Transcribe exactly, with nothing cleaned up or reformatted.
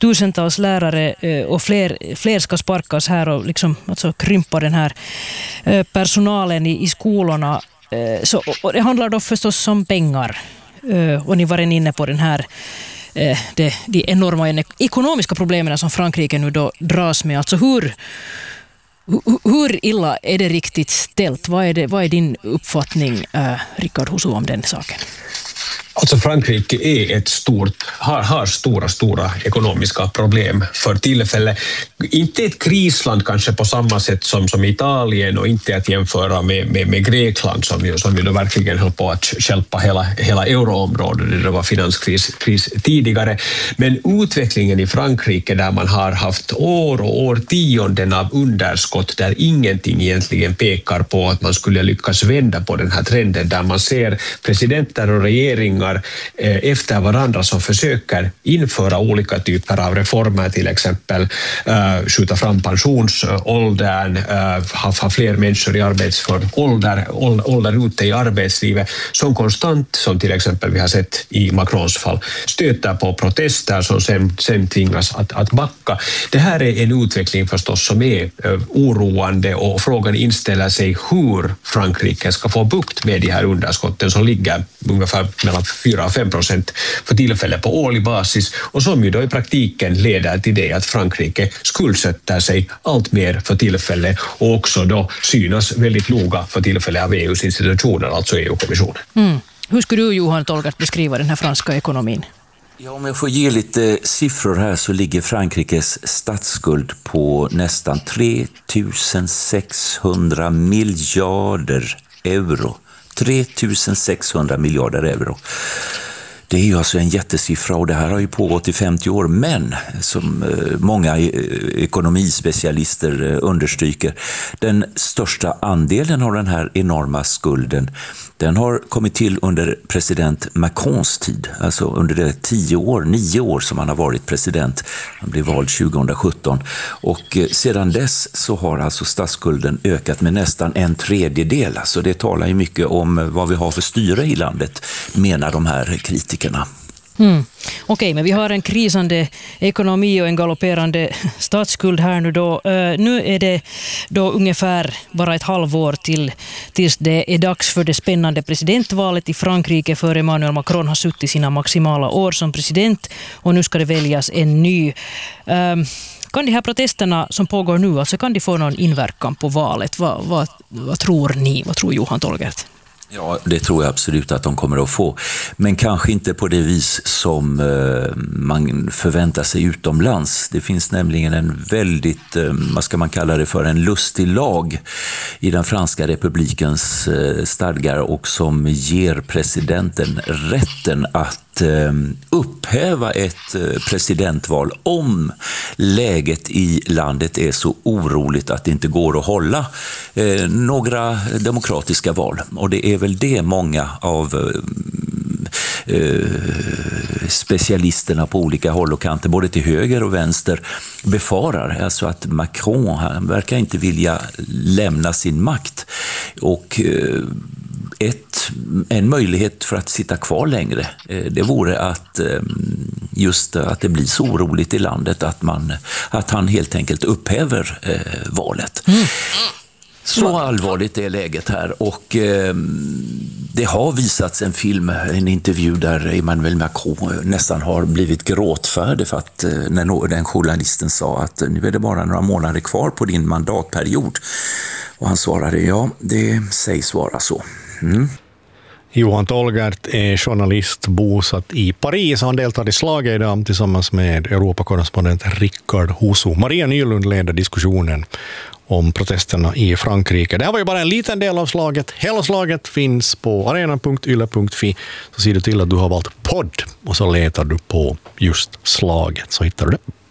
tusentals lärare eh, och fler, fler ska sparkas här och liksom, alltså, krympa den här eh, personalen i, i skolorna. Eh, så, och det handlar då förstås om pengar. Eh, och ni var inne på den här eh, det, de enorma ekonomiska problemen som Frankrike nu då dras med. Alltså hur Hur illa är det riktigt ställt? Vad är, det, vad är din uppfattning, äh, Rickard Husu, om den saken? Alltså Frankrike är ett stort, har, har stora, stora ekonomiska problem för tillfället. Inte ett krisland kanske på samma sätt som, som Italien och inte att jämföra med, med, med Grekland som ju, som ju då verkligen höll på att hjälpa hela, hela euroområdet när det var finanskris kris tidigare. Men utvecklingen i Frankrike där man har haft år och årtionden av underskott där ingenting egentligen pekar på att man skulle lyckas vända på den här trenden där man ser presidenter och regeringar efter varandra som försöker införa olika typer av reformer, till exempel uh, skjuta fram pensionsåldern, uh, ha, ha fler människor i arbetsför ålder, ålder ute i arbetslivet, som konstant, som till exempel vi har sett i Macrons fall, stöter på protester som sen, sen tvingas att, att backa. Det här är en utveckling förstås som är uh, oroande och frågan inställer sig hur Frankrike ska få bukt med de här underskotten som ligger ungefär mellan fyra till fem procent för tillfället på årlig basis och som ju då i praktiken leder till det att Frankrike skuldsätter sig allt mer för tillfället och också då synas väldigt noga för tillfället av E U:s institutioner, alltså E U-kommissionen. Mm. Hur skulle du, Johan Tolgart, beskriva den här franska ekonomin? Ja, om jag får ge lite siffror här så ligger Frankrikes statsskuld på nästan tre tusen sexhundra miljarder euro. tre tusen sexhundra miljarder euro. Det är ju alltså en jättesiffra och det här har ju pågått i femtio år, men som många ekonomispecialister understryker, den största andelen av den här enorma skulden, den har kommit till under president Macrons tid, alltså under det tio år, nio år som han har varit president. Han blev vald tjugohundrasjutton och sedan dess så har alltså statsskulden ökat med nästan en tredjedel. Alltså det talar ju mycket om vad vi har för styre i landet, menar de här kritikerna. Mm. Okej, okay, men vi har en krisande ekonomi och en galopperande statsskuld här nu då. Uh, nu är det då ungefär bara ett halvår till tills det är dags för det spännande presidentvalet i Frankrike, för Emmanuel Macron har suttit sina maximala år som president och nu ska det väljas en ny. Uh, kan de här protesterna som pågår nu, alltså kan de få någon inverkan på valet? Vad, vad, vad tror ni? Vad tror Johan Tolgert? Ja, det tror jag absolut att de kommer att få. Men kanske inte på det vis som eh, man förväntar sig utomlands. Det finns nämligen en väldigt, eh, vad ska man kalla det för, en lustig lag i den franska republikens eh, stadgar och som ger presidenten rätten att upphäva ett presidentval om läget i landet är så oroligt att det inte går att hålla eh, några demokratiska val. Och det är väl det många av eh, specialisterna på olika håll och kanter, både till höger och vänster, befarar. Alltså att Macron, han verkar inte vilja lämna sin makt och eh, Ett, en möjlighet för att sitta kvar längre, det vore att just att det blir så oroligt i landet att, man, att han helt enkelt upphäver eh, valet. Mm. Så allvarligt är läget här och eh, det har visats en film, en intervju där Emmanuel Macron nästan har blivit gråtfärdig för att eh, när den journalisten sa att nu är det bara några månader kvar på din mandatperiod och han svarade ja, det sägs vara så. Mm. Johan Tolgert är journalist bosatt i Paris. Han deltar i slaget idag tillsammans med Europakorrespondent Rickard Husu. Maria Nylund leder diskussionen om protesterna i Frankrike. Det här var ju bara en liten del av slaget. Hela slaget finns på arena punkt yle punkt fi. Så ser du till att du har valt podd och så letar du på just slaget så hittar du det.